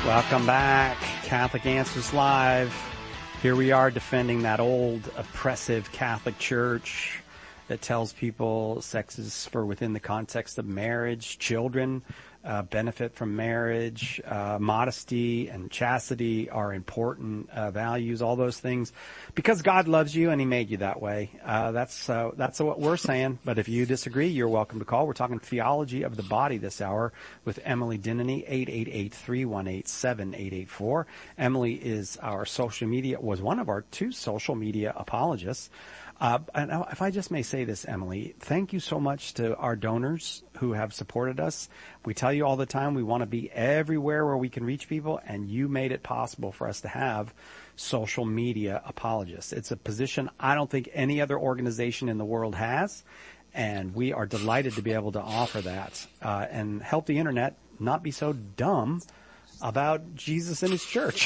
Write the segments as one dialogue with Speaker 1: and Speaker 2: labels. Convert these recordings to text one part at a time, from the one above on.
Speaker 1: Welcome back, Catholic Answers Live. Here we are defending that old oppressive Catholic Church that tells people sex is for within the context of marriage, children benefit from marriage, modesty and chastity are important values, all those things, because God loves you and He made you that way. That's what we're saying. But if you disagree, you're welcome to call. We're talking theology of the body this hour with Emily Dinany, 888-318-7884. Emily is was one of our 2 social media apologists. And if I just may say this, Emily, thank you so much to our donors who have supported us. We tell you all the time we want to be everywhere where we can reach people, and you made it possible for us to have social media apologists. It's a position I don't think any other organization in the world has, and we are delighted to be able to offer that and help the Internet not be so dumb about Jesus and His church.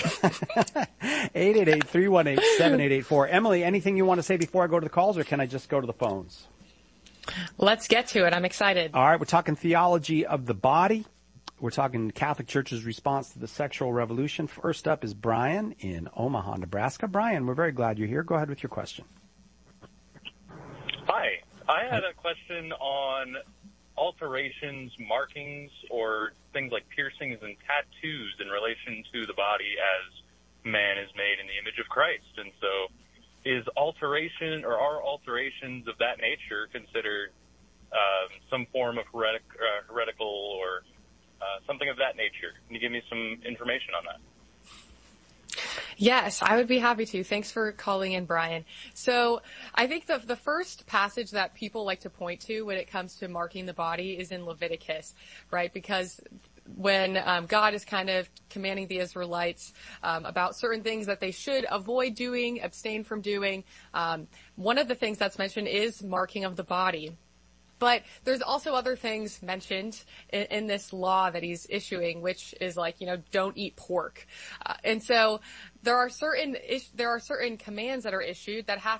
Speaker 1: 888-318-7884. Emily, anything you want to say before I go to the calls, or can I just go to the phones?
Speaker 2: Let's get to it. I'm excited.
Speaker 1: All right, we're talking theology of the body. We're talking Catholic Church's response to the sexual revolution. First up is Brian in Omaha, Nebraska. Brian, we're very glad you're here. Go ahead with your question.
Speaker 3: Hi. I had a question on alterations, markings, or things like piercings and tattoos in relation to the body as man is made in the image of Christ. And so are alterations of that nature considered some form of heretical or something of that nature? Can you give me some information on that?
Speaker 2: Yes, I would be happy to. Thanks for calling in, Brian. So I think the first passage that people like to point to when it comes to marking the body is in Leviticus, right? Because when God is kind of commanding the Israelites about certain things that they should avoid doing, abstain from doing, one of the things that's mentioned is marking of the body. But there's also other things mentioned in this law that He's issuing, which is like, don't eat pork. And so there are certain commands that are issued that have